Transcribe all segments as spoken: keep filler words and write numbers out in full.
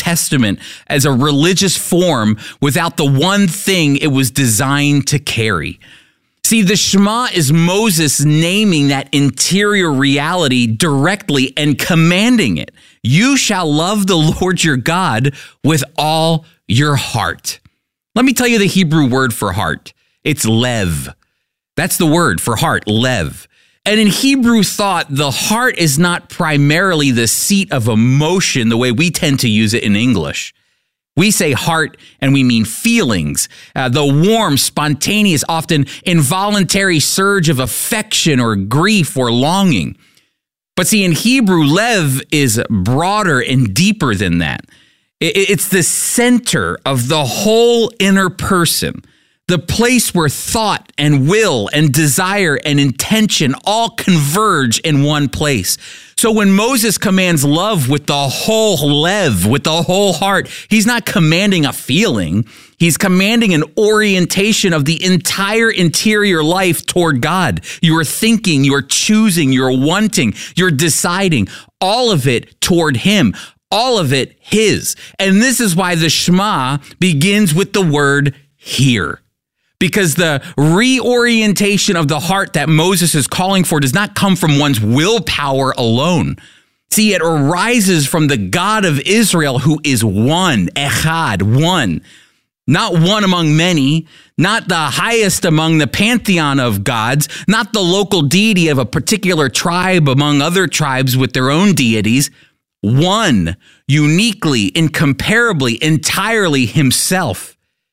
Testament as a religious form without the one thing it was designed to carry. See, the Shema is Moses naming that interior reality directly and commanding it. You shall love the Lord your God with all your heart. Let me tell you the Hebrew word for heart. It's lev. That's the word for heart, lev. And in Hebrew thought, the heart is not primarily the seat of emotion the way we tend to use it in English. We say heart and we mean feelings, uh, the warm, spontaneous, often involuntary surge of affection or grief or longing. But see, in Hebrew, lev is broader and deeper than that. It's the center of the whole inner person, the place where thought and will and desire and intention all converge in one place. So when Moses commands love with the whole lev, with the whole heart, he's not commanding a feeling. He's commanding an orientation of the entire interior life toward God. You're thinking, you're choosing, you're wanting, you're deciding, all of it toward him, all of it his. And this is why the Shema begins with the word hear. Because the reorientation of the heart that Moses is calling for does not come from one's willpower alone. See, it arises from the God of Israel who is one, echad, one. Not one among many, not the highest among the pantheon of gods, not the local deity of a particular tribe among other tribes with their own deities. One, uniquely, incomparably, entirely himself.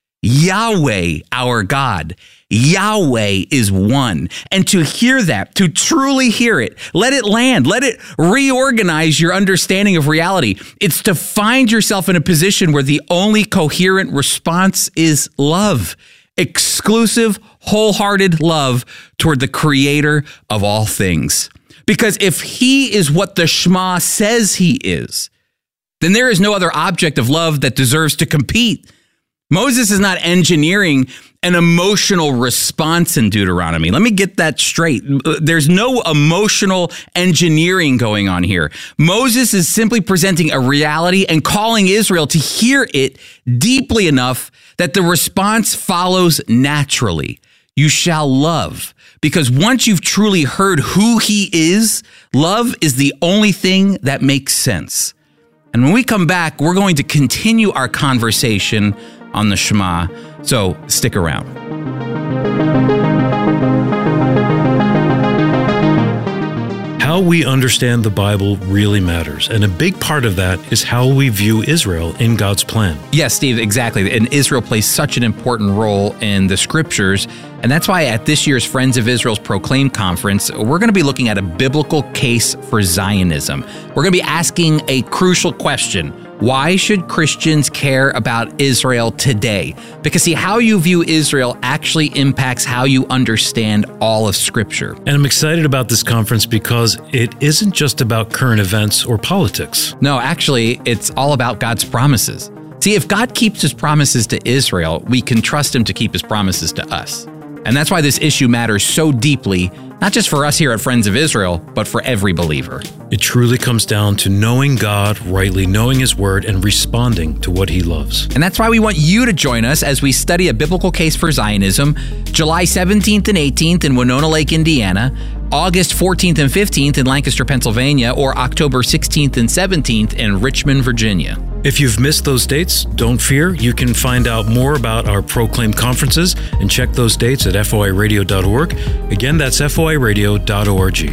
Yahweh, our God. Yahweh is one. And to hear that, to truly hear it, let it land, let it reorganize your understanding of reality. It's to find yourself in a position where the only coherent response is love. Exclusive, wholehearted love toward the creator of all things. Because if he is what the Shema says he is, then there is no other object of love that deserves to compete. Moses is not engineering an emotional response in Deuteronomy. Let me get that straight. There's no emotional engineering going on here. Moses is simply presenting a reality and calling Israel to hear it deeply enough that the response follows naturally. You shall love. Because once you've truly heard who he is, love is the only thing that makes sense. And when we come back, we're going to continue our conversation on the Shema, so stick around. How we understand the Bible really matters, and a big part of that is how we view Israel in God's plan. Yes, Steve, exactly. And Israel plays such an important role in the scriptures, and that's why at this year's Friends of Israel's Proclaim Conference, we're going to be looking at a biblical case for Zionism. We're going to be asking a crucial question. Why should Christians care about Israel today? Because see, how you view Israel actually impacts how you understand all of Scripture. And I'm excited about this conference because it isn't just about current events or politics. No, actually, it's all about God's promises. See, if God keeps his promises to Israel, we can trust him to keep his promises to us. And that's why this issue matters so deeply, not just for us here at Friends of Israel, but for every believer. It truly comes down to knowing God, rightly knowing his word, and responding to what he loves. And that's why we want you to join us as we study a biblical case for Zionism, July seventeenth and eighteenth in Winona Lake, Indiana, August fourteenth and fifteenth in Lancaster, Pennsylvania, or October sixteenth and seventeenth in Richmond, Virginia. If you've missed those dates, don't fear. You can find out more about our Proclaim conferences and check those dates at F O I radio dot org. Again, that's F O I radio dot org.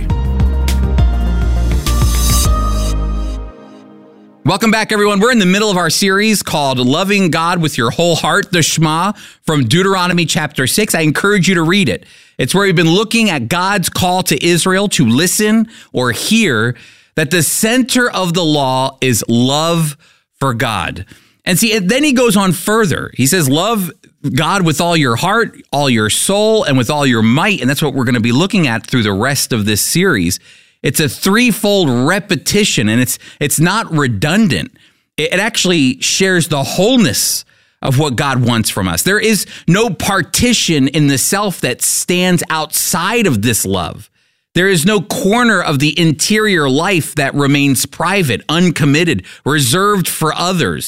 Welcome back, everyone. We're in the middle of our series called Loving God with Your Whole Heart, the Shema, from Deuteronomy chapter six. I encourage you to read it. It's where we've been looking at God's call to Israel to listen or hear that the center of the law is love for God. And see, then he goes on further. He says, love God with all your heart, all your soul, and with all your might. And that's what we're going to be looking at through the rest of this series. It's a threefold repetition, and it's it's not redundant. It actually shares the wholeness of what God wants from us. There is no partition in the self that stands outside of this love. There is no corner of the interior life that remains private, uncommitted, reserved for others.